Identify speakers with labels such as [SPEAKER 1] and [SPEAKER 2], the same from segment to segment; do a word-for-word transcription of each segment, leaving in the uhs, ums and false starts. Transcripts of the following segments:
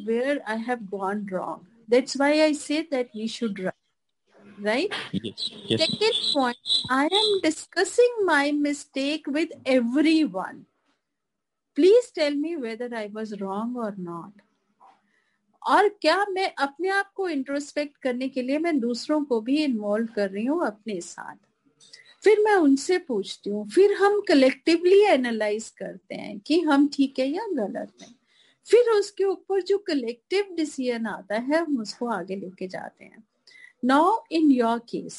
[SPEAKER 1] where I have gone wrong. That's why I say that we should write, right?
[SPEAKER 2] Yes. Yes.
[SPEAKER 1] Second point, I am discussing my mistake with everyone. Please tell me whether I was wrong or not. और क्या मैं अपने आप को introspect करने के लिए मैं दूसरों को भी इन्वॉल्व कर रही हूँ अपने साथ. फिर मैं उनसे पूछती हूँ, फिर हम कलेक्टिवली एनालाइज करते हैं कि हम ठीक है या गलत है. फिर उसके ऊपर जो कलेक्टिव डिसीजन आता है हम उसको आगे लेके जाते हैं. Now in your case,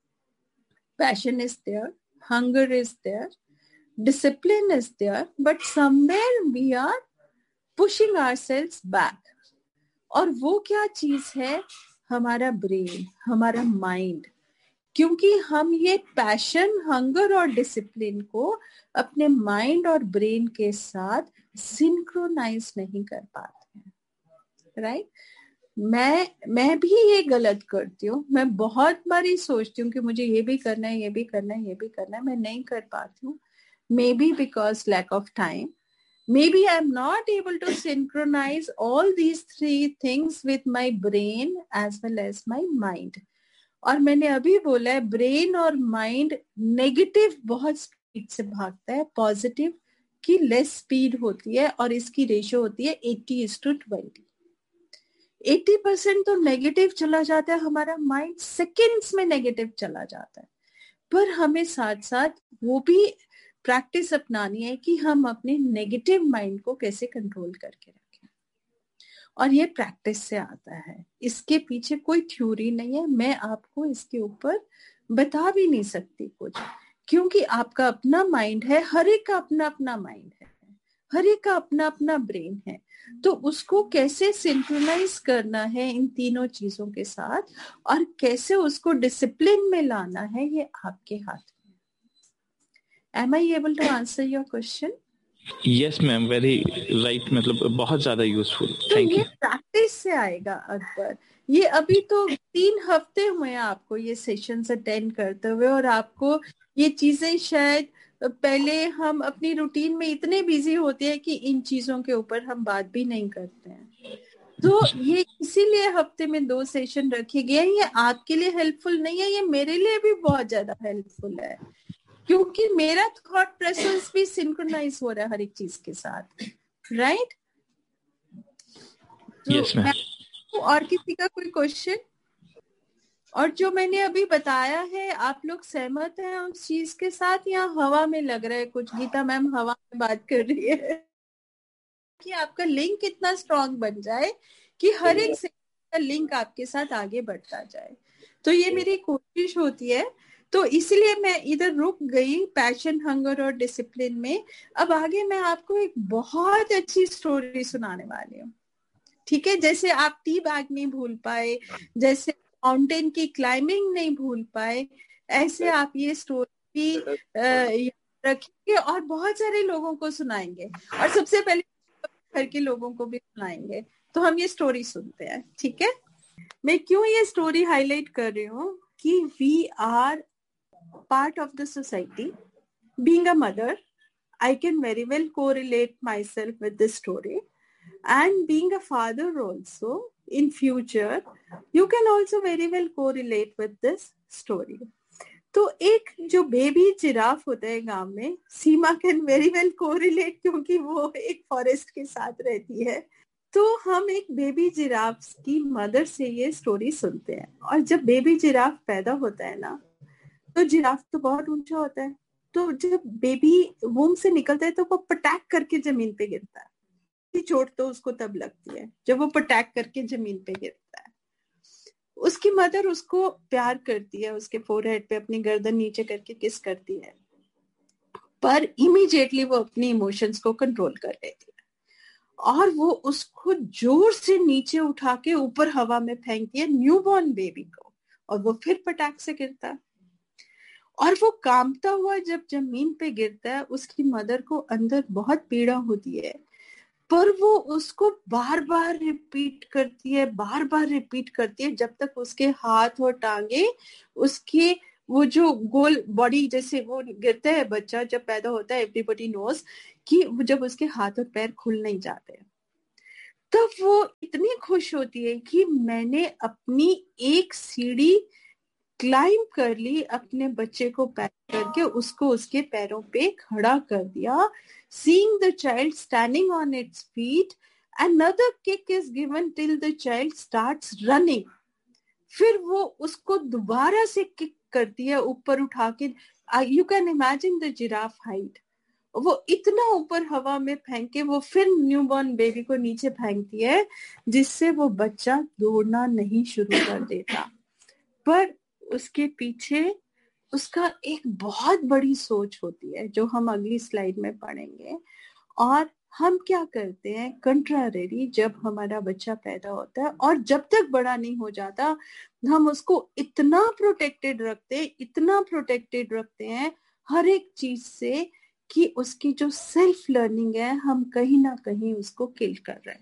[SPEAKER 1] passion is there, hunger is there, discipline is there, but somewhere we are pushing ourselves back. और वो क्या चीज है? हमारा ब्रेन, हमारा माइंड. क्योंकि हम ये पैशन, हंगर और डिसिप्लिन को अपने माइंड और ब्रेन के साथ सिंक्रोनाइज नहीं कर पाते हैं, राइट? मैं मैं भी ये गलत करती हूँ. मैं बहुत बारी सोचती हूँ कि मुझे ये भी करना है, ये भी करना है, ये भी करना है. मैं नहीं कर पाती हूँ. May be because lack of time. Maybe I'm not able to synchronize all these three things with my brain as well as my mind. और मैंने अभी बोला है ब्रेन और माइंड नेगेटिव बहुत स्पीड से भागता है, पॉजिटिव की लेस स्पीड होती है और इसकी रेशियो होती है eighty is to twenty. Eighty percent तो नेगेटिव चला जाता है हमारा माइंड, सेकेंड्स में नेगेटिव चला जाता है. पर हमें साथ साथ वो भी प्रैक्टिस अपनानी है कि हम अपने नेगेटिव माइंड को कैसे कंट्रोल करके रखें. और ये प्रैक्टिस से आता है. इसके पीछे कोई थ्योरी नहीं है. मैं आपको इसके ऊपर बता भी नहीं सकती कुछ, क्योंकि आपका अपना माइंड है. हर एक का अपना अपना माइंड है, हर एक का अपना अपना ब्रेन है. तो उसको कैसे सिंक्रोनाइज करना है इन तीनों चीजों के साथ और कैसे उसको डिसिप्लिन में लाना है, ये आपके हाथ में. Am I able to answer your question?
[SPEAKER 2] Yes, ma'am. Very right. मतलब बहुत ज्यादा यूजफुल.
[SPEAKER 1] तो ये प्रैक्टिस से आएगा अकबर. ये अभी तो तीन हफ्ते हुए हैं आपको ये सेशंस अटेंड करते हुए, और आपको ये चीजें शायद पहले हम अपनी रूटीन में इतने बिजी होते हैं कि इन चीजों के ऊपर हम बात भी नहीं करते हैं. तो ये इसीलिए हफ्ते में दो सेशन रखे गए हैं. ये आपके लिए हेल्पफुल नहीं है, ये मेरे लिए भी बहुत ज्यादा हेल्पफुल है, क्योंकि मेरा थॉट प्रोसेस भी सिंक्रोनाइज हो रहा है हर एक चीज के साथ, राइट?
[SPEAKER 2] Yes ma'am.
[SPEAKER 1] और किसी का कोई क्वेश्चन? और जो मैंने अभी बताया है, आप लोग सहमत हैं उस चीज के साथ या हवा में लग रहा है कुछ? गीता मैम हवा में बात कर रही है कि आपका लिंक इतना स्ट्रांग बन जाए कि हर एक से का लिंक आपके साथ आगे बढ़ता जाए. तो ये मेरी कोशिश होती है. तो इसलिए मैं इधर रुक गई पैशन, हंगर और डिसिप्लिन में. अब आगे मैं आपको एक बहुत अच्छी स्टोरी सुनाने वाली हूँ, ठीक है? जैसे आप टी बैग नहीं भूल पाए, जैसे माउंटेन की क्लाइंबिंग नहीं भूल पाए, ऐसे आप ये स्टोरी रखेंगे और बहुत सारे लोगों को सुनाएंगे, और सबसे पहले घर के लोगों को भी सुनाएंगे. तो हम ये स्टोरी सुनते हैं, ठीक है? मैं क्यों ये स्टोरी हाईलाइट कर रही हूँ कि we are part of the society. Being a mother, I can very well correlate myself with this story. And being a father also, in future, you can also very well correlate with this story. तो एक जो baby giraffe होता है गांव में, सीमा can very well correlate, क्योंकि वो एक फॉरेस्ट के साथ रहती है. तो हम एक बेबी जिराफ की मदर से ये स्टोरी सुनते हैं. और जब बेबी जिराफ पैदा होता है ना, तो जिराफ तो बहुत ऊंचा होता है. तो जब बेबी वूम से निकलता है तो वो पटैक करके जमीन पे गिरता है. चोट तो उसको तब लगती है जब वो पटैक करके जमीन पे गिरता है. उसकी मदर उसको प्यार करती है, उसके फोरहेड पे अपनी गर्दन नीचे करके किस करती है, पर इमीडिएटली वो अपनी इमोशंस को कंट्रोल कर लेती है और वो उसको जोर से नीचे उठा के ऊपर हवा में फेंकती है, न्यूबॉर्न बेबी को, और वो फिर पटाख से गिरता है. और वो कांपता हुआ जब जमीन पे गिरता है, उसकी मदर को अंदर बहुत पीड़ा होती है, पर वो उसको बार बार रिपीट करती है, बार बार रिपीट करती है जब तक उसके हाथ और टांगे, उसके वो जो गोल बॉडी, जैसे वो गिरता है बच्चा जब पैदा होता है, एवरीबॉडी नोज कि जब उसके हाथ और पैर खुल नहीं जाते. तब वो इतनी खुश होती है कि मैंने अपनी एक सीढ़ी क्लाइंब कर ली, अपने बच्चे को पैक करके उसको उसके पैरों पे खड़ा कर दिया. Seeing the child standing on its feet, another kick is given till the child starts running. फिर वो उसको दोबारा से किक करती है ऊपर उठा के. You can imagine the giraffe height. वो इतना ऊपर हवा में फेंक के वो फिर न्यूबॉर्न बेबी को नीचे फेंकती है, जिससे वो बच्चा दौड़ना नहीं शुरू कर देता. पर उसके पीछे उसका एक बहुत बड़ी सोच होती है, जो हम अगली स्लाइड में पढ़ेंगे. और हम क्या करते हैं कंट्रारी, जब हमारा बच्चा पैदा होता है और जब तक बड़ा नहीं हो जाता, हम उसको इतना प्रोटेक्टेड रखते हैं इतना प्रोटेक्टेड रखते हैं हर एक चीज से, कि उसकी जो सेल्फ लर्निंग है हम कहीं ना कहीं उसको किल कर रहे हैं.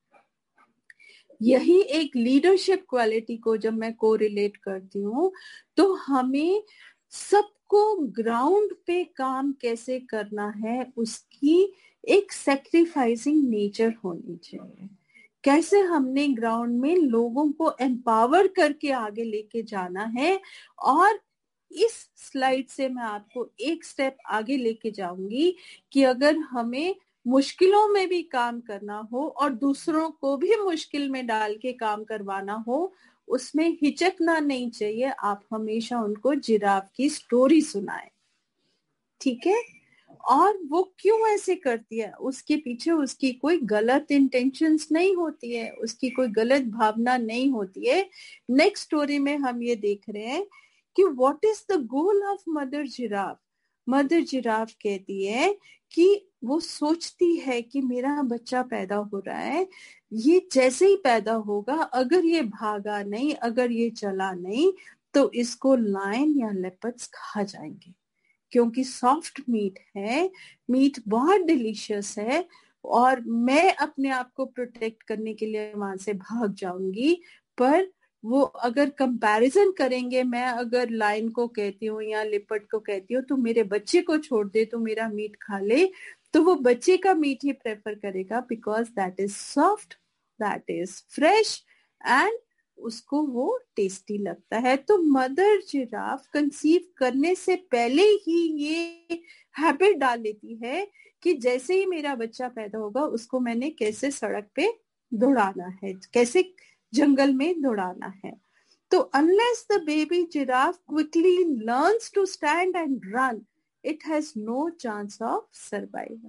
[SPEAKER 1] यही एक लीडरशिप क्वालिटी को जब मैं को रिलेट करती हूँ, तो हमें सबको ग्राउंड पे काम कैसे करना है उसकी एक सैक्रिफाइसिंग नेचर होनी चाहिए. कैसे हमने ग्राउंड में लोगों को एम्पावर करके आगे लेके जाना है. और इस स्लाइड से मैं आपको एक स्टेप आगे लेके जाऊंगी कि अगर हमें मुश्किलों में भी काम करना हो और दूसरों को भी मुश्किल में डाल के काम करवाना हो, उसमें हिचकना नहीं चाहिए. आप हमेशा उनको जिराफ की स्टोरी सुनाएं, ठीक है. और वो क्यों ऐसे करती है, उसके पीछे उसकी कोई गलत इंटेंशंस नहीं होती है, उसकी कोई गलत भावना नहीं होती है. नेक्स्ट स्टोरी में हम ये देख रहे हैं कि what is the goal of mother giraffe. Mother giraffe कहती है कि वो सोचती है कि मेरा बच्चा पैदा हो रहा है, ये जैसे ही पैदा होगा अगर ये भागा नहीं, अगर ये चला नहीं, तो इसको लायन या लेपर्ड्स खा जाएंगे. क्योंकि सॉफ्ट मीट है, मीट बहुत डिलीशियस है, और मैं अपने आप को प्रोटेक्ट करने के लिए वहां से भाग जाऊंगी. पर वो अगर कंपैरिजन करेंगे, मैं अगर लायन को कहती हूँ या लिपर्ड को कहती हूँ तो मेरे बच्चे को छोड़ दे, तो मेरा मीट खा ले, तो वो बच्चे का मीट ही प्रेफर करेगा, because that is soft, that is fresh, and उसको वो टेस्टी लगता है. तो मदर जिराफ कंसीव करने से पहले ही ये हैबिट डाल लेती है कि जैसे ही मेरा बच्चा पैदा होगा उसको मैंने कैसे सड़क पे दौड़ाना है, कैसे जंगल में दौड़ाना है. तो unless the baby giraffe quickly learns to stand and run, it has no chance of survival.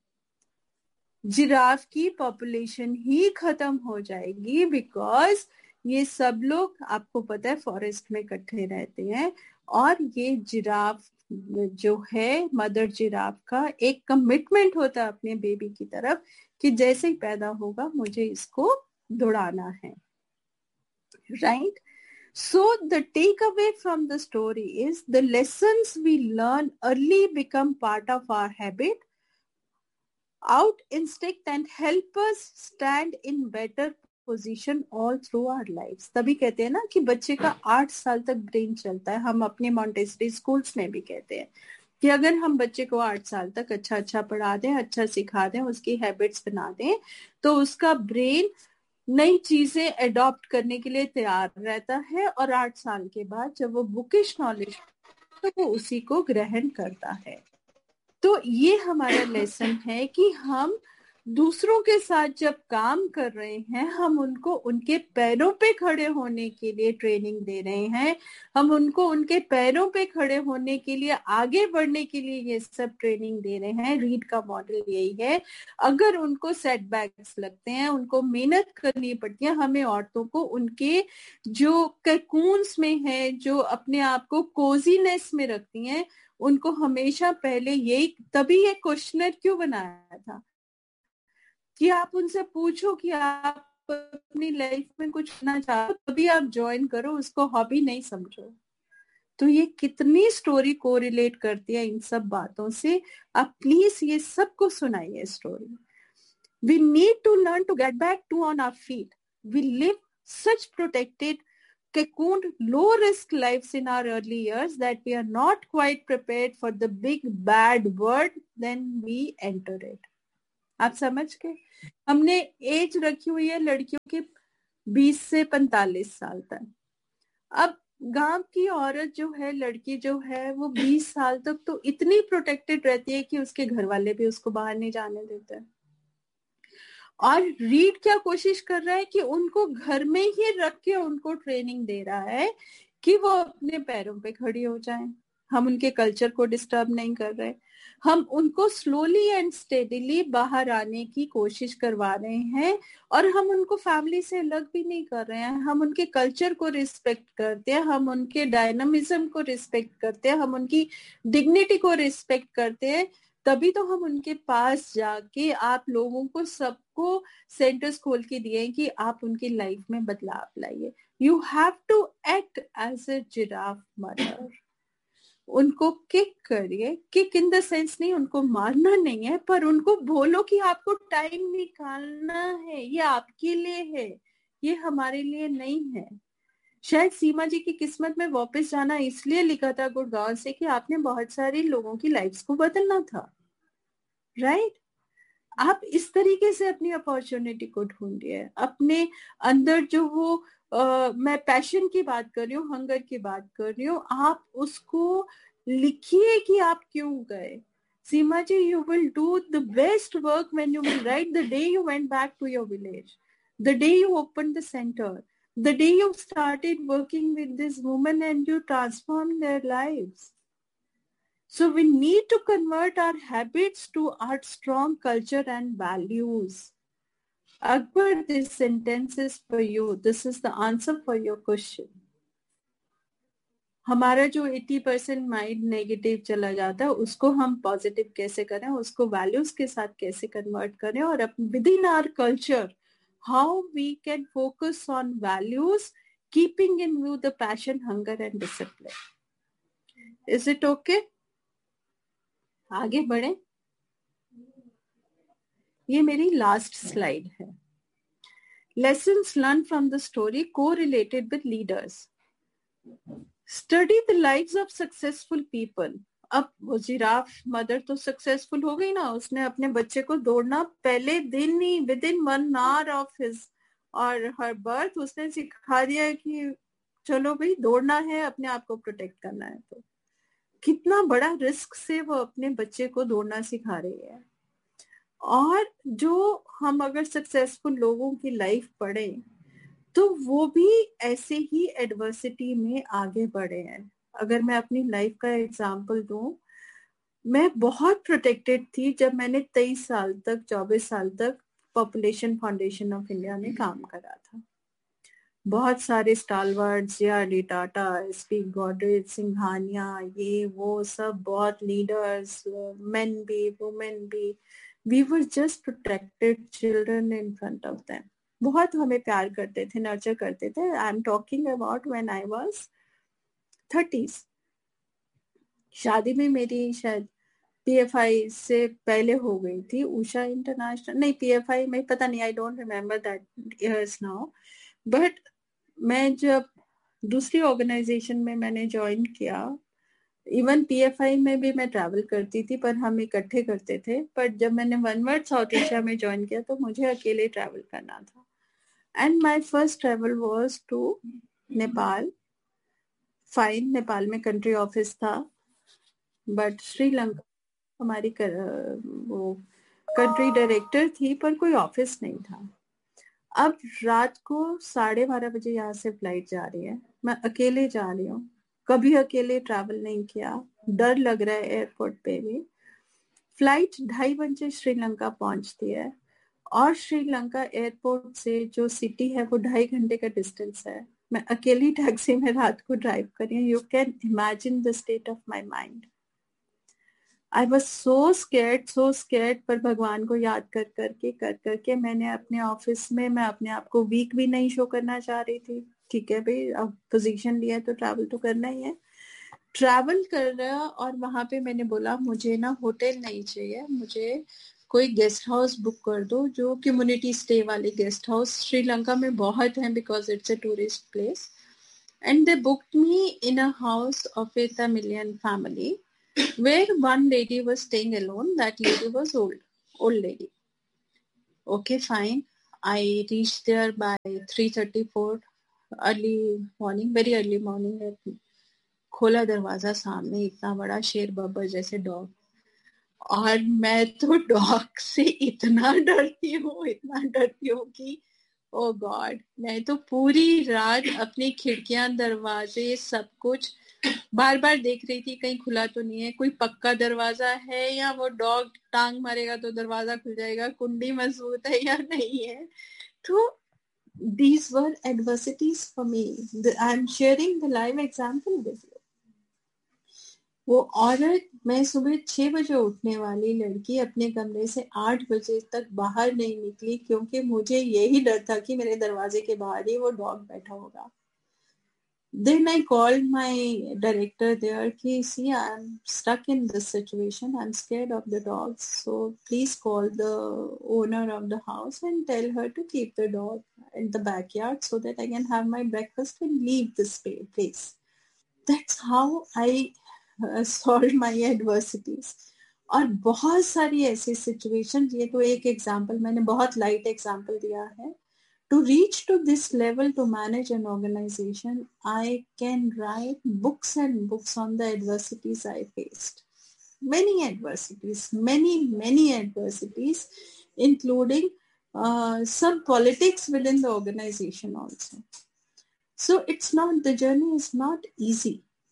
[SPEAKER 1] Giraffe की पॉपुलेशन ही खत्म हो जाएगी, बिकॉज ये सब लोग आपको पता है फॉरेस्ट में इकट्ठे रहते हैं. और ये जिराफ जो है, मदर जिराफ का एक कमिटमेंट होता है अपने बेबी की तरफ कि जैसे ही पैदा होगा मुझे इसको दौड़ाना है. Right. So the takeaway from the story is the lessons we learn early become part of our habit, out instinct, and help us stand in better position all through our lives. तभी कहते हैं ना कि बच्चे का आठ साल तक ब्रेन चलता है. हम अपने मॉन्टेसरी स्कूल्स में भी कहते हैं कि अगर हम बच्चे को आठ साल तक अच्छा अच्छा पढ़ा दें, अच्छा सिखा दें, उसकी हैबिट्स बना दें, तो उसका ब्रेन नई चीजें एडॉप्ट करने के लिए तैयार रहता है. और आठ साल के बाद जब वो बुकिश नॉलेज, तो वो उसी को ग्रहण करता है. तो ये हमारा लेसन है कि हम दूसरों के साथ जब काम कर रहे हैं, हम उनको उनके पैरों पे खड़े होने के लिए ट्रेनिंग दे रहे हैं. हम उनको उनके पैरों पे खड़े होने के लिए, आगे बढ़ने के लिए ये सब ट्रेनिंग दे रहे हैं. रीड का मॉडल यही है. अगर उनको सेटबैक्स लगते हैं, उनको मेहनत करनी पड़ती है, हमें औरतों को उनके जो कैकून्स में है, जो अपने आप को कोजीनेस में रखती हैं, उनको हमेशा पहले यही, तभी ये क्वेश्चनर क्यों बनाया था कि आप उनसे पूछो कि आप अपनी लाइफ में कुछ करना चाहो तभी आप ज्वाइन करो, उसको हॉबी नहीं समझो. तो ये कितनी स्टोरी कोरिलेट करती है इन सब बातों से. आप प्लीज ये सबको सुनाइए story. We need to learn to get back to on our feet. We live such protected, cocooned, low-risk lives in our early years that we are not quite prepared for the big bad world then we enter it. आप समझ के, हमने as रखी हुई है लड़कियों की बीस से पैंतालीस साल तक। अब गांव की औरत जो है, लड़की जो है, वो बीस साल तक तो इतनी प्रोटेक्टेड रहती है कि उसके घर वाले भी उसको बाहर नहीं जाने देते हैं। और रीड क्या कोशिश कर रहा है कि उनको घर में ही रख के उनको ट्रेनिंग दे रहा है कि वो अपने पैरों पे खड़ी हो जाएं। हम उनके कल्चर को डिस्टर्ब नहीं कर रहे, हम उनको स्लोली एंड स्टेडीली बाहर आने की कोशिश करवा रहे हैं। और हम उनको फैमिली से अलग भी नहीं कर रहे हैं, हम उनके कल्चर को रिस्पेक्ट करते हैं, हम उनके डायनामिज्म को रिस्पेक्ट करते हैं, हम उनकी डिग्निटी को रिस्पेक्ट करते हैं। तभी तो हम उनके पास जाके आप लोगों को सबको सेंटर्स खोल के दिए कि आप उनकी लाइफ में बदलाव लाइए। You have to act as a giraffe mother. उनको किक करिए, किक इन द सेंस नहीं, उनको मारना नहीं है, पर उनको बोलो कि आपको टाइम निकालना है, ये आपके लिए है, ये हमारे लिए नहीं है। शायद सीमा जी की किस्मत में वापस जाना इसलिए लिखा था गुड़गांव से कि आपने बहुत सारे लोगों की लाइफ्स को बदलना था, राइट? आप इस तरीके से अपनी अपॉर्चुनिटी को ढूंढिए। अपने अंदर जो वो आ, मैं पैशन की बात कर रही हूँ, हंगर की बात कर रही हूँ, आप उसको लिखिए कि आप क्यों गए। सीमा जी, you will do the best work when you will write the day you went back to your village, the day you opened the center, the day you started working with this woman and you transformed their lives. So we need to convert our habits to our strong culture and values. Akbar, this sentence is for you. This is the answer for your question. हमारा जो अस्सी percent mind negative चला जाता है, उसको हम positive कैसे करें, उसको वैल्यूज के साथ कैसे कन्वर्ट करें, और with in our culture how we can focus on values, keeping in view the passion, hunger and discipline. Is it okay? आगे बढ़े। ये मेरी लास्ट स्लाइड है। Lessons learn from the story correlated with leaders. Study the lives of successful people. अब वो giraffe mother तो successful हो गई ना, उसने अपने बच्चे को दौड़ना पहले दिन ही, with in one hour of his और हर बर्थ, उसने सिखा दिया कि चलो भाई दौड़ना है, अपने आप को प्रोटेक्ट करना है। तो कितना बड़ा रिस्क से वो अपने बच्चे को दौड़ना सिखा रही है। और जो हम अगर सक्सेसफुल लोगों की लाइफ पढ़े तो वो भी ऐसे ही एडवर्सिटी में आगे बढ़े हैं। अगर मैं अपनी लाइफ का एग्जांपल दूं, मैं बहुत प्रोटेक्टेड थी जब मैंने तेईस साल तक, चौबीस साल तक पॉपुलेशन फाउंडेशन ऑफ इंडिया में काम करा था। बहुत सारे स्टालवर्ड्स, या डी टाटा, एसपी गॉडरेज, सिंघानिया, ये वो सब बहुत लीडर्स, मेन भी वुमेन भी, we were just protected children in front of them. बहुत हमें प्यार करते थे, नर्चर करते थे। I am talking about when I was thirties. शादी में मेरी शायद पीएफआई से पहले हो गई थी, उषा इंटरनेशनल, नहीं पीएफआई में, पता नहीं, I don't remember that years now. But मैं जब दूसरी ऑर्गेनाइजेशन में मैंने ज्वाइन किया, इवन पीएफआई में भी मैं ट्रैवल करती थी, पर हम इकट्ठे करते थे। पर जब मैंने वन वर्ड साउथ एशिया में ज्वाइन किया तो मुझे अकेले ट्रैवल करना था। And my first travel was to Nepal. Fine, Nepal में कंट्री ऑफिस था, बट श्रीलंका हमारी कर, वो कंट्री डायरेक्टर थी, पर कोई ऑफिस नहीं था। अब रात को साढ़े बारह बजे यहाँ से फ्लाइट जा रही है, मैं अकेले जा रही हूँ, कभी अकेले ट्रैवल नहीं किया, डर लग रहा है एयरपोर्ट पे भी। फ्लाइट ढाई बजे श्रीलंका पहुंचती है, और श्रीलंका एयरपोर्ट से जो सिटी है वो ढाई घंटे का डिस्टेंस है। मैं अकेली टैक्सी में रात को ड्राइव कर रही हूँ। You can imagine the state of my mind. I was so scared, so scared, पर भगवान को याद कर करके कर करके मैंने अपने ऑफिस में, मैं अपने आप को वीक भी नहीं शो करना चाह रही थी। ठीक है भाई, अब पोजीशन लिया तो ट्रैवल तो करना ही है। ट्रैवल कर रहा, और वहां पे मैंने बोला मुझे ना होटल नहीं चाहिए, मुझे कोई गेस्ट हाउस बुक कर दो, जो कम्युनिटी स्टे वाले गेस्ट हाउस श्रीलंका में बहुत हैं, because it's a tourist place. And they booked me in a house of A Tamilian family where one lady was staying alone. That lady was old, old lady. Okay, fine. I reached there by three thirty-four, early morning, very early morning. खोला दरवाजा, सामने इतना बड़ा शेर बब्बर जैसे dog, और मैं तो डॉग से इतना डरती हूँ इतना डरती हूँ कि ओ गॉड, मैं तो पूरी रात अपनी खिड़कियां दरवाजे सब कुछ बार बार देख रही थी, कहीं खुला तो नहीं है, कोई पक्का दरवाजा है या वो डॉग टांग मारेगा तो दरवाजा खुल जाएगा, कुंडी मजबूत है या नहीं है. तो these were adversities for me. I am sharing the live example with you. वो औरत, मैं सुबह छह बजे उठने वाली लड़की अपने कमरे से आठ बजे तक बाहर नहीं निकली, क्योंकि मुझे यही डर था कि मेरे दरवाजे के बाहर ही वो डॉग बैठा होगा. Then I called my director there कि see, I'm stuck in this situation, I'm scared of the dogs, so please call the owner of the house and tell her to keep the dog in the backyard so that I can have my breakfast and leave this place. That's how I uh, solved my adversities. और बहुत सारी ऐसी situation, ये तो एक example, मैंने बहुत light example दिया है. To reach to this level to manage an organization, I can write books and books on the adversities I faced. Many adversities, many, many adversities, including uh, some politics within the organization also. So it's not, the journey is not easy.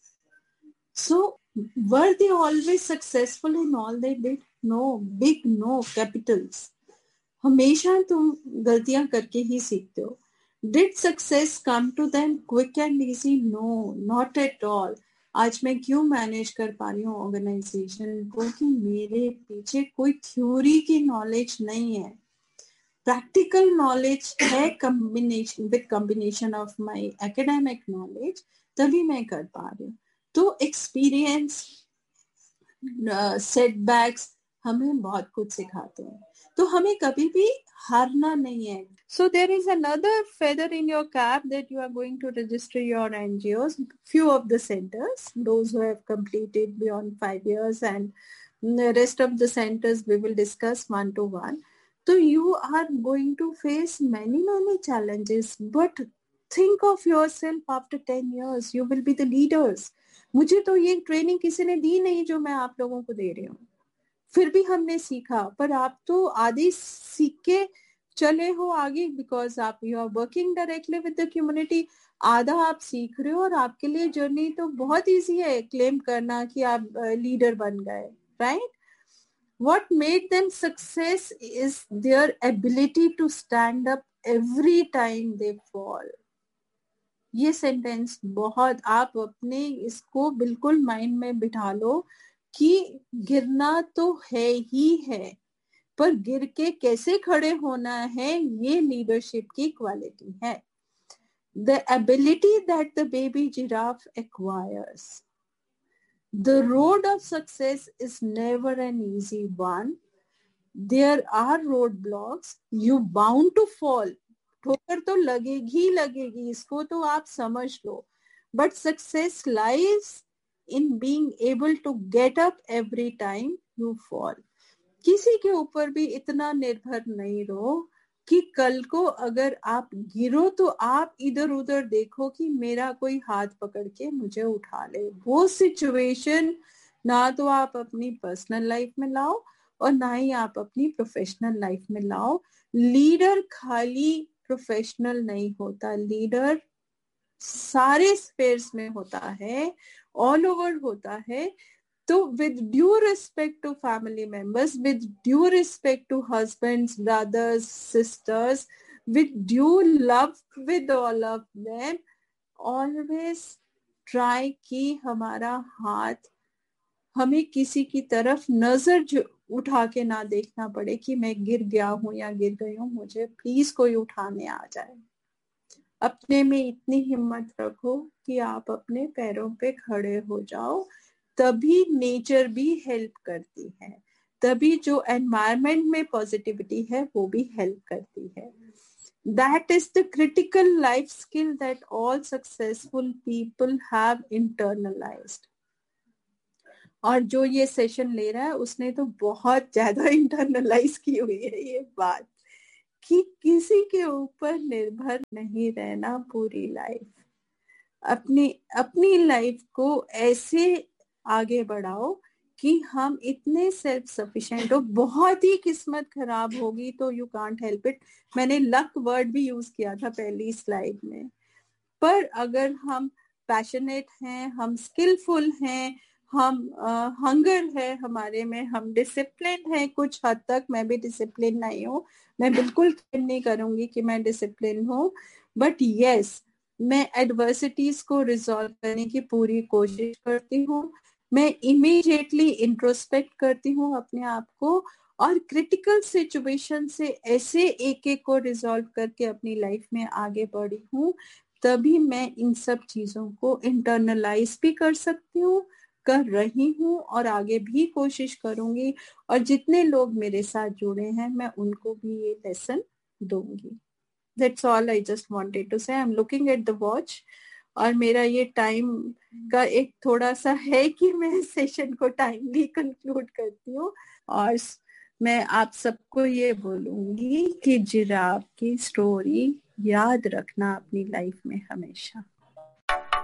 [SPEAKER 1] So were they always successful in all they did? No, big no, capitals. हमेशा तुम गलतियां करके ही सीखते हो. Did success come to them quick and easy? No, not at all. आज मैं क्यों manage कर पा रही हूँ ऑर्गेनाइजेशन को, कि मेरे पीछे कोई थ्योरी की नॉलेज नहीं है, प्रैक्टिकल नॉलेज है, combination with combination of my academic knowledge, तभी मैं कर पा रही हूँ. तो एक्सपीरियंस, सेटबैक्स हमें बहुत कुछ सिखाते हैं, तो हमें कभी भी हारना नहीं है. So there is another feather in your cap that you are going to register your N G Os, few of the centers, those who have completed beyond five years, and the rest of the centers we will discuss one to one. So you are going to face many many challenges, but think of yourself after ten years, you will be the leaders. मुझे तो ये training किसी ने दी नहीं जो मैं आप लोगों को दे रही हूँ, फिर भी हमने सीखा, पर आप तो आधे सीख के चले हो आगे, बिकॉज आप you are working directly with the community. आधा आप सीख रहे हो और आपके लिए जर्नी तो बहुत इजी है क्लेम करना कि आप लीडर uh, बन गए, right. What made them success is their ability to stand up every time they fall. ये सेंटेंस बहुत, आप अपने इसको बिल्कुल माइंड में बिठा लो कि गिरना तो है ही है, पर गिर के कैसे खड़े होना है, ये लीडरशिप की क्वालिटी है. The ability that the baby giraffe acquires. The road of success is never an easy one. There are roadblocks. You bound to fall. ठोकर तो लगेगी ही लगेगी, इसको तो आप समझ लो. But success lies in being able to get up every time you fall. किसी के ऊपर भी इतना निर्भर नहीं रहो कि कल को अगर आप गिरो तो आप इधर उधर देखो कि मेरा कोई हाथ पकड़ के मुझे उठा ले. वो सिचुएशन ना तो आप अपनी पर्सनल लाइफ में लाओ और ना ही आप अपनी प्रोफेशनल लाइफ में लाओ. लीडर खाली प्रोफेशनल नहीं होता, लीडर सारे स्पेयर्स में होता है, ऑल ओवर होता है. तो with due respect to family members, with due respect to husbands, brothers, sisters, with due love with all of them, always try कि हमारा हाथ, हमें किसी की तरफ नजर उठा के ना देखना पड़े कि मैं गिर गया हूं या गिर गई हूं, मुझे प्लीज कोई उठाने आ जाए. अपने में इतनी हिम्मत रखो कि आप अपने पैरों पे खड़े हो जाओ, तभी नेचर भी हेल्प करती है, तभी जो एनवायरनमेंट में पॉजिटिविटी है वो भी हेल्प करती है. That is the critical life skill that all successful people have internalized. और जो ये सेशन ले रहा है उसने तो बहुत ज्यादा इंटरनलाइज की हुई है ये बात. कि किसी के ऊपर निर्भर नहीं रहना पूरी लाइफ। अपनी अपनी लाइफ को ऐसे आगे बढ़ाओ कि हम इतने सेल्फ सफिशिएंट हो। बहुत ही किस्मत खराब होगी तो यू कांट हेल्प इट। मैंने लक वर्ड भी यूज किया था पहली स्लाइड में। पर अगर हम पैशनेट हैं, हम स्किलफुल हैं, हम हंगर uh, है हमारे में, हम डिसिप्लिन है कुछ हद तक। मैं भी डिसिप्लिन नहीं हूँ, मैं बिल्कुल क्लेम नहीं करूंगी कि मैं डिसिप्लिन हूँ, बट यस मैं एडवर्सिटीज को रिजॉल्व करने की पूरी कोशिश करती हूँ। मैं इमीडिएटली इंट्रोस्पेक्ट करती हूँ अपने आप को, और क्रिटिकल सिचुएशन से ऐसे एक एक को रिजॉल्व करके अपनी लाइफ में आगे बढ़ी हूँ। तभी मैं इन सब चीजों को इंटरनलाइज भी कर सकती हूँ, कर रही हूँ, और आगे भी कोशिश करूंगी। और जितने लोग मेरे साथ जुड़े हैं मैं उनको भी ये लेसन दूंगी। That's all I just wanted to say. I'm looking at the watch और मेरा ये टाइम का एक थोड़ा सा है कि मैं सेशन को टाइमली कंक्लूड करती हूँ। और मैं आप सबको ये बोलूंगी कि जिराफ की स्टोरी याद रखना अपनी लाइफ में हमेशा।